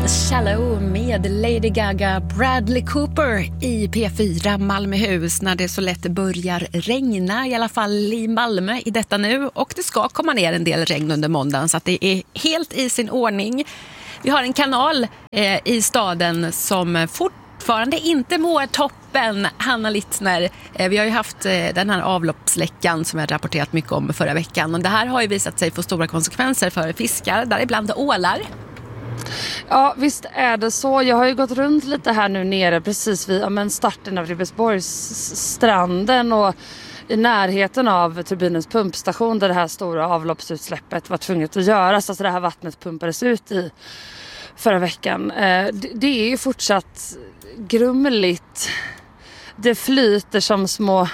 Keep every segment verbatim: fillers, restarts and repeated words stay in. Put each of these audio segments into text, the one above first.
Shallow med Lady Gaga, Bradley Cooper i P fyra Malmöhus när det så lätt börjar regna, i alla fall i Malmö i detta nu. Och det ska komma ner en del regn under måndagen så att det är helt i sin ordning. Vi har en kanal eh, i staden som fortfarande inte mår toppen, Hanna Littner. Eh, vi har ju haft eh, den här avloppsläckan som jag rapporterat mycket om förra veckan. Och det här har ju visat sig få stora konsekvenser för fiskar, däribland ålar. Ja, visst är det så. Jag har ju gått runt lite här nu nere precis vid ja, men starten av Ribersborgsstranden och i närheten av turbinens pumpstation där det här stora avloppsutsläppet var tvunget att göras. Alltså det här vattnet pumpades ut i förra veckan. Eh, det, det är ju fortsatt grumligt. Det flyter som små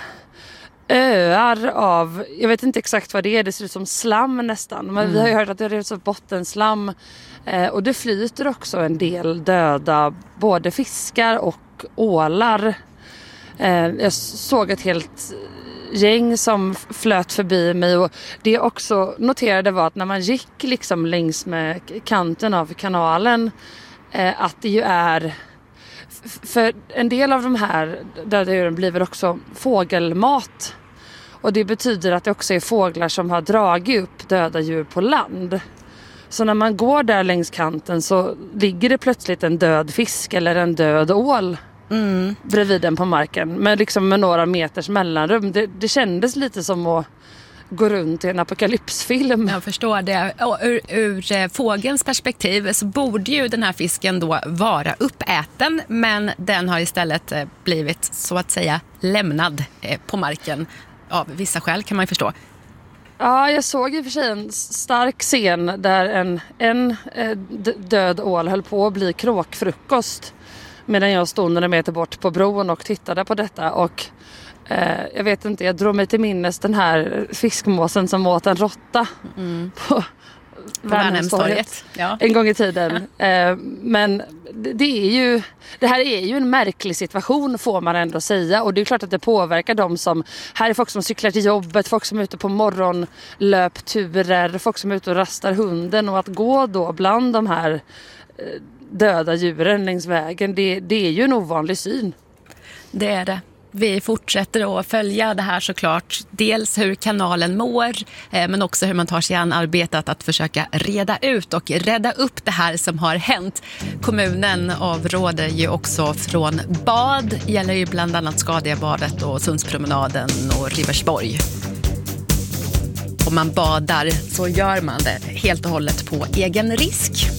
öar av, jag vet inte exakt vad det är, det ser ut som slam nästan. Men mm. vi har ju hört att det är så bottenslam. Eh, och det flyter också en del döda, både fiskar och ålar. Eh, jag såg ett helt gäng som flöt förbi mig och det jag också noterade var att när man gick liksom längs med kanten av kanalen eh, att det ju är, f- för en del av de här döda djuren blir väl också fågelmat. Och det betyder att det också är fåglar som har dragit upp döda djur på land. Så när man går där längs kanten så ligger det plötsligt en död fisk eller en död ål mm. bredvid den på marken. Men liksom med några meters mellanrum. Det, det kändes lite som att gå runt i en apokalypsfilm. Jag förstår det. Och ur, ur fågelns perspektiv så borde ju den här fisken då vara uppäten. Men den har istället blivit så att säga lämnad på marken. Av vissa skäl kan man ju förstå. Ja, jag såg i och för sig en stark scen där en, en död ål höll på att bli kråkfrukost medan jag stod några meter bort på bron och tittade på detta. Och eh, jag vet inte, jag drog mig till minnes den här fiskmåsen som åt en råtta mm. på Värnhemstorget ja. en gång i tiden. eh, men det är ju, det här är ju en märklig situation får man ändå säga, och det är klart att det påverkar dem som, här är folk som cyklar till jobbet, folk som är ute på morgonlöpturer, folk som är ute och rastar hunden, och att gå då bland de här döda djuren längs vägen, det, det är ju en ovanlig syn. Det är det. Vi fortsätter att följa det här såklart. Dels hur kanalen mår eh, men också hur man tar sig an arbetet att försöka reda ut och rädda upp det här som har hänt. Kommunen avråder ju också från bad. Det gäller ju bland annat Skadiabadet och Sundspromenaden och Ribersborg. Om man badar så gör man det helt och hållet på egen risk.